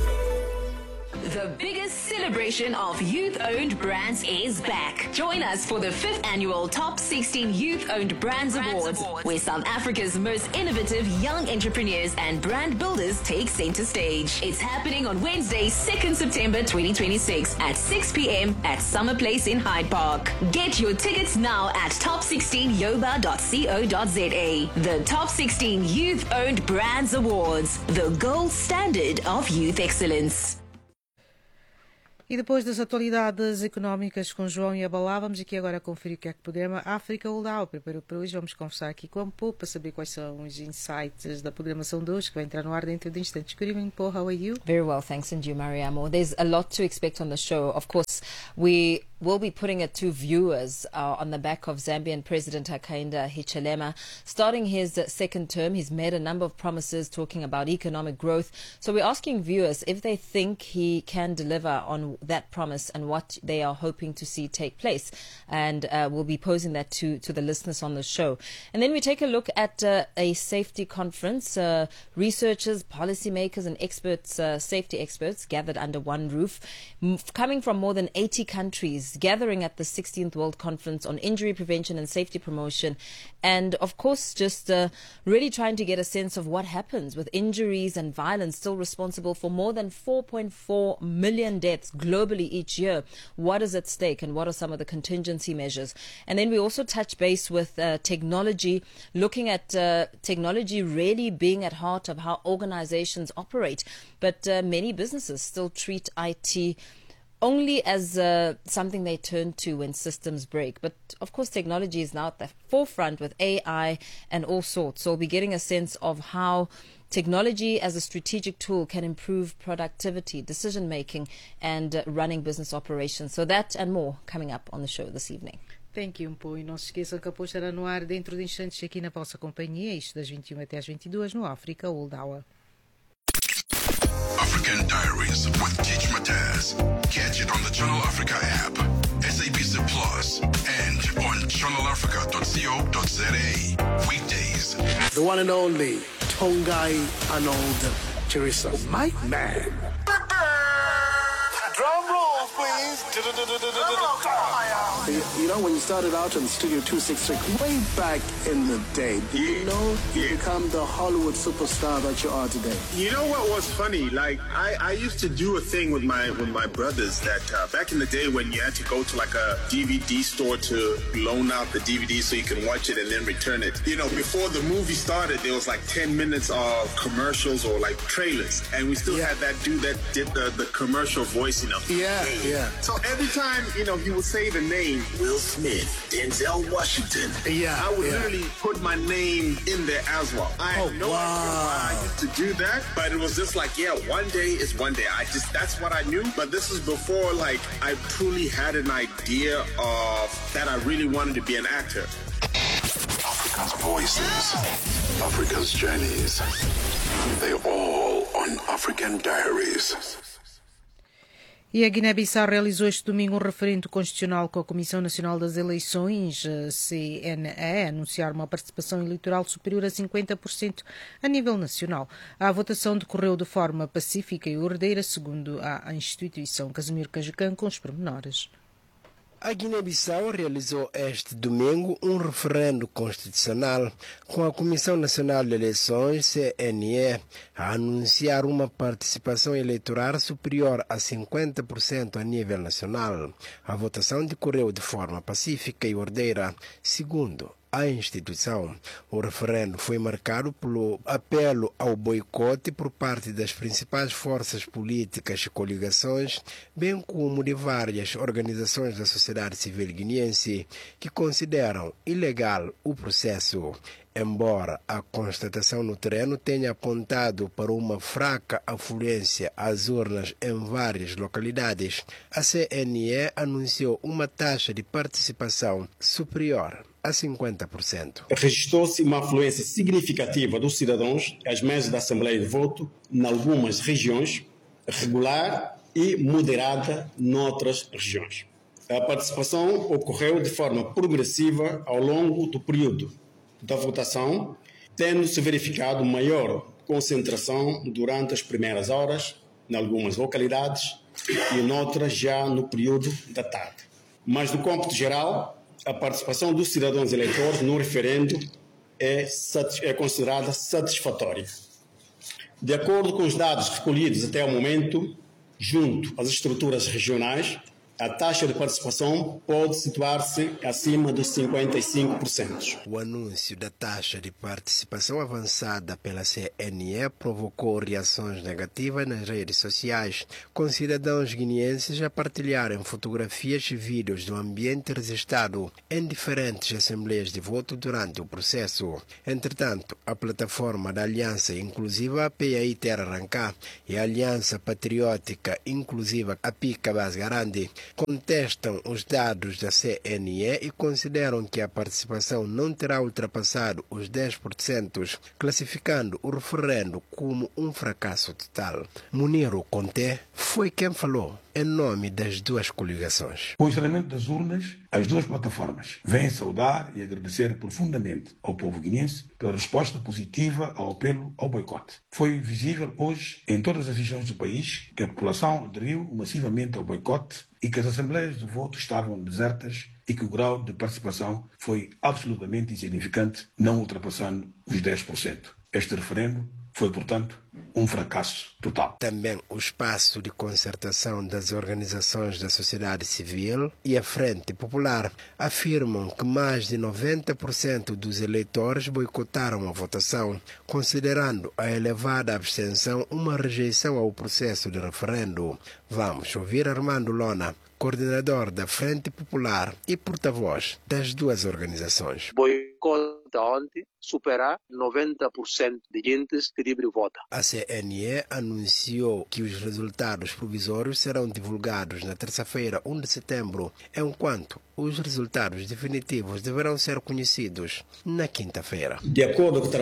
The biggest celebration of youth-owned brands is back. Join us for the 5th annual Top 16 Youth-Owned Brands Awards, where South Africa's most innovative young entrepreneurs and brand builders take center stage. It's happening on Wednesday, 2nd September 2026 at 6 p.m. at Summer Place in Hyde Park. Get your tickets now at top16yoba.co.za. The Top 16 Youth-Owned Brands Awards, the gold standard of youth excellence. E depois das atualidades económicas com João e Abalá, vamos aqui agora conferir o que é que o programa África Old Hour preparou para hoje. Vamos conversar aqui com a Mpo para saber quais são os insights da programação de hoje, que vai entrar no ar dentro de instantes. Good evening, Mpo. How are you? Very well, thanks. And you, Mariamo. There's a lot to expect on the show. Of course, we will be putting it to viewers on the back of Zambian President Hakainde Hichilema. Starting his second term, he's made a number of promises talking about economic growth. So we're asking viewers if they think he can deliver on that promise and what they are hoping to see take place. And we'll be posing that to the listeners on the show. And then we take a look at a safety conference. Researchers, policymakers and experts, safety experts gathered under one roof, coming from more than 80 countries, gathering at the 16th World Conference on Injury Prevention and Safety Promotion. And of course, just really trying to get a sense of what happens with injuries and violence still responsible for more than 4.4 million deaths globally each year. What is at stake and what are some of the contingency measures? And then we also touch base with technology, looking at technology really being at heart of how organizations operate. But many businesses still treat IT only as something they turn to when systems break. But of course, technology is now at the forefront with AI and all sorts. So we'll be getting a sense of how technology as a strategic tool can improve productivity, decision making, and running business operations. So that and more coming up on the show this evening. Thank you, Mpo. E não se esqueçam que a Mpo estará no ar dentro de instantes aqui na vossa companhia, isto das 21 até às 22 no África Old Hour. African Diaries with Teach Mataz. Catch it on the Channel Africa app, SABC Plus, and on channelafrica.co.za. Weekdays. The one and only Tongai Arnold Chirisa. My man. Drum roll, please. You know, when you started out in Studio 266, way back in the day, did you know you become the Hollywood superstar that you are today? You know what was funny? Like, I used to do a thing with my brothers that back in the day when you had to go to like a DVD store to loan out the DVD so you can watch it and then return it. You know, before the movie started, there was like 10 minutes of commercials or like trailers. And we still had that dude that did the commercial voice, you know. Yeah. So every time, you know, he would say the name Will Smith, Denzel Washington. I would literally put my name in there as well. I had no idea why I used to do that, but it was just like, one day is one day. That's what I knew. But this is before, like, I truly had an idea of that I really wanted to be an actor. Africa's voices, Africa's journeys. They're all on African Diaries. E a Guiné-Bissau realizou este domingo um referendo constitucional com a Comissão Nacional das Eleições, CNE, a anunciar uma participação eleitoral superior a 50% a nível nacional. A votação decorreu de forma pacífica e ordeira, segundo a instituição. Casimiro Cajucan com os pormenores. A Guiné-Bissau realizou este domingo um referendo constitucional com a Comissão Nacional de Eleições, CNE, a anunciar uma participação eleitoral superior a 50% a nível nacional. A votação decorreu de forma pacífica e ordeira, segundo a instituição. O referendo foi marcado pelo apelo ao boicote por parte das principais forças políticas e coligações, bem como de várias organizações da sociedade civil guineense que consideram ilegal o processo. Embora a constatação no terreno tenha apontado para uma fraca afluência às urnas em várias localidades, a CNE anunciou uma taxa de participação superior a 50%. Registrou-se uma afluência significativa dos cidadãos às mesas da Assembleia de Voto, em algumas regiões, regular e moderada noutras regiões. A participação ocorreu de forma progressiva ao longo do período da votação tendo-se verificado maior concentração durante as primeiras horas, em algumas localidades, e noutras já no período da tarde. Mas, no cômputo geral, a participação dos cidadãos eleitores no referendo é considerada satisfatória. De acordo com os dados recolhidos até o momento, junto às estruturas regionais, a taxa de participação pode situar-se acima dos 55%. O anúncio da taxa de participação avançada pela CNE provocou reações negativas nas redes sociais, com cidadãos guineenses a partilharem fotografias e vídeos do ambiente registrado em diferentes assembleias de voto durante o processo. Entretanto, a plataforma da Aliança Inclusiva PAI Terra Arrancá e a Aliança Patriótica Inclusiva API Cabas Garande contestam os dados da CNE e consideram que a participação não terá ultrapassado os 10%, classificando o referendo como um fracasso total. Muniro Conté foi quem falou em nome das duas coligações. Com o encerramento das urnas, as duas plataformas vêm saudar e agradecer profundamente ao povo guineense pela resposta positiva ao apelo ao boicote. Foi visível hoje em todas as regiões do país que a população aderiu massivamente ao boicote e que as assembleias de voto estavam desertas e que o grau de participação foi absolutamente insignificante, não ultrapassando os 10%. Este referendo foi, portanto, um fracasso total. Também o espaço de concertação das organizações da sociedade civil e a Frente Popular afirmam que mais de 90% dos eleitores boicotaram a votação, considerando a elevada abstenção uma rejeição ao processo de referendo. Vamos ouvir Armando Lona, coordenador da Frente Popular e porta-voz das duas organizações. Boicote ontem superar 90% de gente que livre vota. A CNE anunciou que os resultados provisórios serão divulgados na terça-feira, 1 de setembro, enquanto os resultados definitivos deverão ser conhecidos na quinta-feira. De acordo com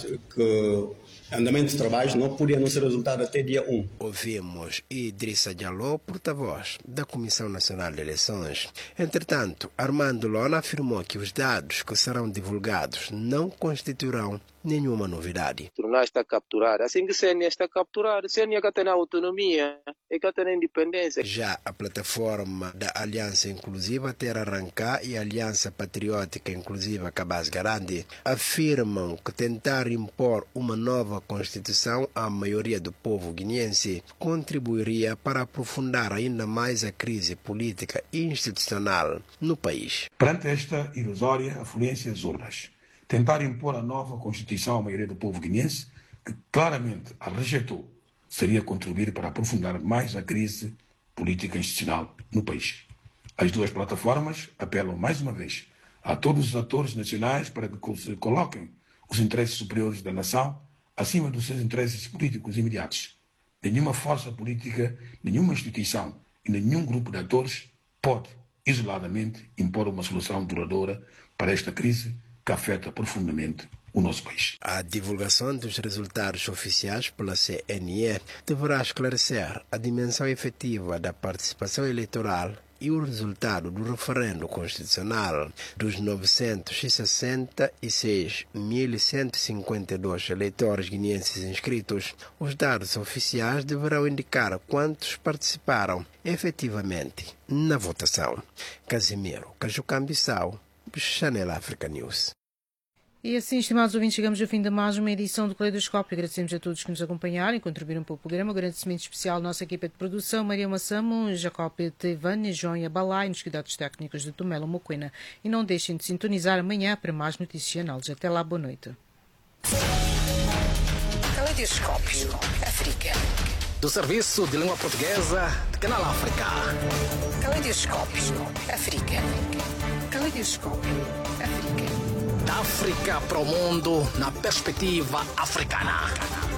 o andamento de trabalhos, não podia não ser resultado até dia 1. Ouvimos Idrissa Diallo, porta-voz da Comissão Nacional de Eleições. Entretanto, Armando Lona afirmou que os dados que serão divulgados não constituirão nenhuma novidade. O tribunal está capturado. Assim que a CNE está capturada, a CNE tem autonomia e tem independência. Já a plataforma da Aliança Inclusiva Terra Arrancá e a Aliança Patriótica Inclusiva Cabas Garande afirmam que tentar impor uma nova Constituição à maioria do povo guineense contribuiria para aprofundar ainda mais a crise política e institucional no país. Perante esta ilusória afluência às urnas, tentar impor a nova Constituição à maioria do povo guineense, que claramente a rejeitou, seria contribuir para aprofundar mais a crise política institucional no país. As duas plataformas apelam mais uma vez a todos os atores nacionais para que se coloquem os interesses superiores da nação acima dos seus interesses políticos imediatos. Nenhuma força política, nenhuma instituição e nenhum grupo de atores pode, isoladamente, impor uma solução duradoura para esta crise que afeta profundamente o nosso país. A divulgação dos resultados oficiais pela CNE deverá esclarecer a dimensão efetiva da participação eleitoral e o resultado do referendo constitucional. Dos 966.152 eleitores guineenses inscritos, os dados oficiais deverão indicar quantos participaram efetivamente na votação. Casimiro Cajucambissau, Channel Africa News. E assim, estimados ouvintes, chegamos ao fim de mais uma edição do Caleidoscópio. Agradecemos a todos que nos acompanharam e contribuíram para o programa. Um agradecimento especial à nossa equipa de produção, Maria Massamo, Jacob Tevane, João Abalai, nos cuidados técnicos de Tomelo Moquena. E não deixem de sintonizar amanhã para mais notícias análise. Até lá, boa noite. Caleidoscópio África. Do Serviço de Língua Portuguesa de Canal África. Caleidoscópio África. Caleidoscópio África. Da África para o mundo na perspectiva africana.